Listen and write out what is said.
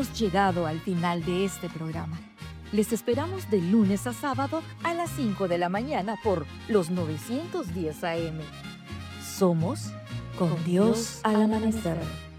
hemos llegado al final de este programa. Les esperamos de lunes a sábado a las 5 de la mañana por los 910 AM. Somos Con Dios al Amanecer.